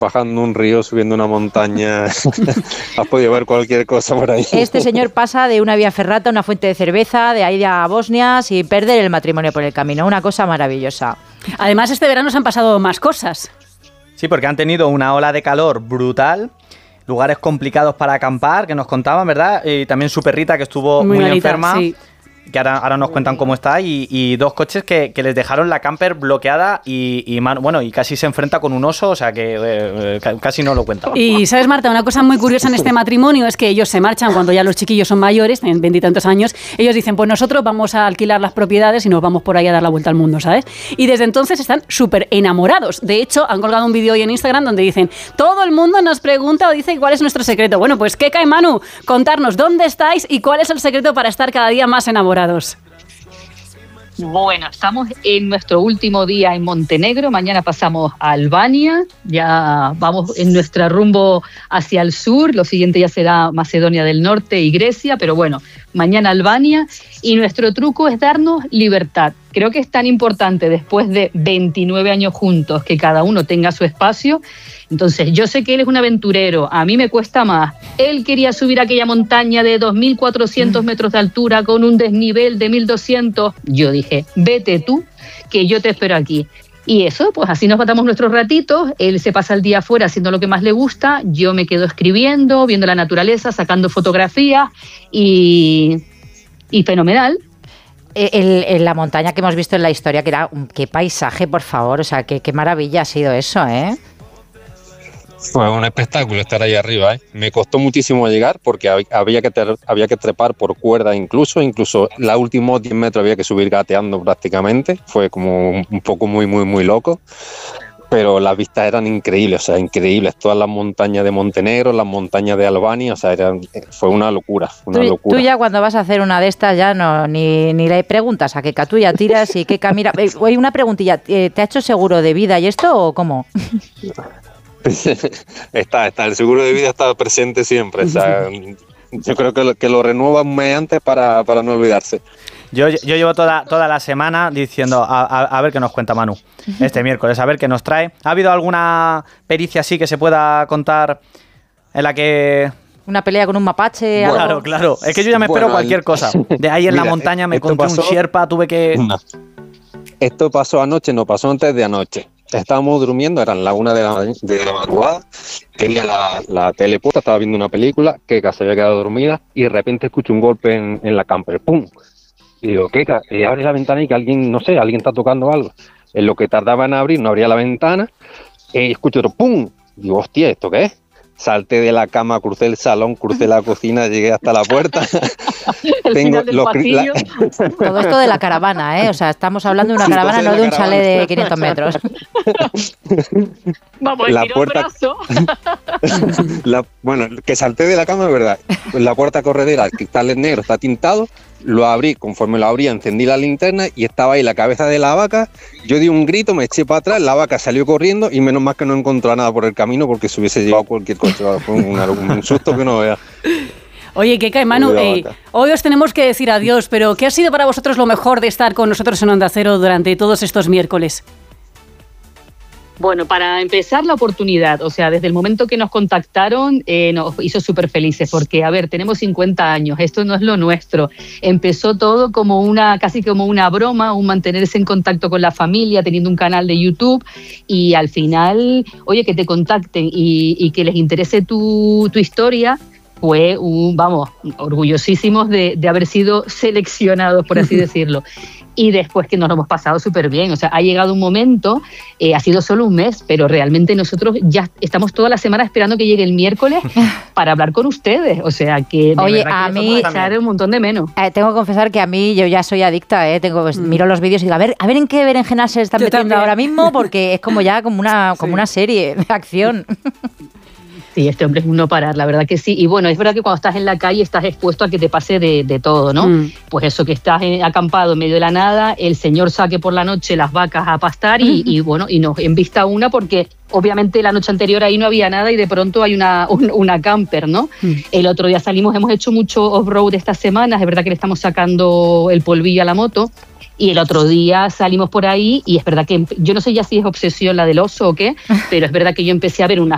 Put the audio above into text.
bajando un río, subiendo una montaña, has podido ver cualquier cosa por ahí. Este señor pasa de una vía ferrata a una fuente de cerveza, de ahí a Bosnia, sin perder el matrimonio por el camino. Una cosa maravillosa. Además, este verano se han pasado más cosas. Sí, porque han tenido una ola de calor brutal, lugares complicados para acampar, que nos contaban, ¿verdad? Y también su perrita, que estuvo muy malita, enferma. sí. Que ahora nos cuentan cómo está, y 2 coches que les dejaron la camper bloqueada y casi se enfrenta con un oso, o sea que casi no lo cuentan. Y sabes, Marta, una cosa muy curiosa en este matrimonio es que ellos se marchan cuando ya los chiquillos son mayores, tienen 20 y tantos años. Ellos dicen, pues nosotros vamos a alquilar las propiedades y nos vamos por ahí a dar la vuelta al mundo, ¿sabes? Y desde entonces están súper enamorados. De hecho, han colgado un vídeo hoy en Instagram donde dicen, todo el mundo nos pregunta o dice cuál es nuestro secreto. Bueno, pues Keka y Manu, contarnos dónde estáis y cuál es el secreto para estar cada día más enamorados. Bueno, estamos en nuestro último día en Montenegro, mañana pasamos a Albania, ya vamos en nuestro rumbo hacia el sur, lo siguiente ya será Macedonia del Norte y Grecia, pero bueno, mañana Albania, y nuestro truco es darnos libertad. Creo que es tan importante después de 29 años juntos que cada uno tenga su espacio. Entonces, yo sé que él es un aventurero, a mí me cuesta más. Él quería subir aquella montaña de 2.400 metros de altura con un desnivel de 1.200. Yo dije, vete tú, que yo te espero aquí. Y eso, pues así nos matamos nuestros ratitos. Él se pasa el día afuera haciendo lo que más le gusta, yo me quedo escribiendo, viendo la naturaleza, sacando fotografías y fenomenal. La montaña que hemos visto en la historia, que era qué paisaje, por favor, o sea, qué maravilla ha sido eso, ¿eh? Fue un espectáculo estar ahí arriba, ¿eh? Me costó muchísimo llegar porque había que trepar por cuerda incluso los últimos 10 metros había que subir gateando prácticamente, fue como un poco muy loco, pero las vistas eran increíbles, o sea, increíbles, todas las montañas de Montenegro, las montañas de Albania, o sea, fue una locura, Tú ya cuando vas a hacer una de estas ya ni le preguntas a Keka, tú ya tiras y Keka mira. Oye, una preguntilla, ¿te ha hecho seguro de vida y esto o cómo? Está, el seguro de vida está presente siempre, o sea, yo creo que lo renueva un mes antes para no olvidarse. Yo llevo toda la semana diciendo a ver qué nos cuenta Manu este miércoles, a ver qué nos trae. ¿Ha habido alguna pericia así que se pueda contar en la que... Una pelea con un mapache? Bueno, claro, es que yo ya me espero cualquier cosa. De ahí en la montaña me encontré un sherpa, tuve que... No. Esto pasó anoche, no pasó antes de anoche. Estábamos durmiendo, eran las 1 de la madrugada, tenía la tele puesta, estaba viendo una película, Keka se había quedado dormida y de repente escucho un golpe en la camper, ¡pum! Y digo, Keka, abre la ventana y que alguien está tocando algo. En lo que tardaba en abrir, no abría la ventana, escucho otro ¡pum! Digo, hostia, ¿esto qué es? Salté de la cama, crucé el salón, crucé la cocina, llegué hasta la puerta. Todo esto de la caravana, ¿eh? O sea, estamos hablando de una caravana, no de un chalet de 500 metros. Vamos, el brazo. Bueno, que salté de la cama, es verdad. La puerta corredera, el cristal es negro, está tintado. Lo abrí, conforme lo abría, encendí la linterna y estaba ahí la cabeza de la vaca. Yo di un grito, me eché para atrás, la vaca salió corriendo y menos mal que no encontró nada por el camino porque se hubiese llevado cualquier coche. Fue un susto que no veas. Oye, Keka y Manu, hoy os tenemos que decir adiós, pero ¿qué ha sido para vosotros lo mejor de estar con nosotros en Onda Cero durante todos estos miércoles? Bueno, para empezar, la oportunidad, o sea, desde el momento que nos contactaron nos hizo súper felices porque, a ver, tenemos 50 años, esto no es lo nuestro. Empezó todo como casi como una broma, un mantenerse en contacto con la familia, teniendo un canal de YouTube y al final, oye, que te contacten y que les interese tu historia, fue orgullosísimos de haber sido seleccionados, por así decirlo. Y después que nos lo hemos pasado súper bien, o sea, ha llegado un momento, ha sido solo un mes, pero realmente nosotros ya estamos toda la semana esperando que llegue el miércoles para hablar con ustedes, o sea, que de oye, verdad a que mí echar un montón de menos. Tengo que confesar que a mí yo ya soy adicta, miro los vídeos y digo, a ver en qué berenjena se están metiendo ahora mismo, porque es como una serie de acción. Sí, este hombre es un no parar, la verdad que sí. Y bueno, es verdad que cuando estás en la calle estás expuesto a que te pase de todo, ¿no? Pues eso, que estás acampado en medio de la nada, el señor saque por la noche las vacas a pastar y nos envista una porque obviamente la noche anterior ahí no había nada y de pronto hay una camper, ¿no? El otro día salimos, hemos hecho mucho off-road estas semanas, es verdad que le estamos sacando el polvillo a la moto. Y el otro día salimos por ahí y es verdad que yo no sé ya si es obsesión la del oso o qué, pero es verdad que yo empecé a ver unas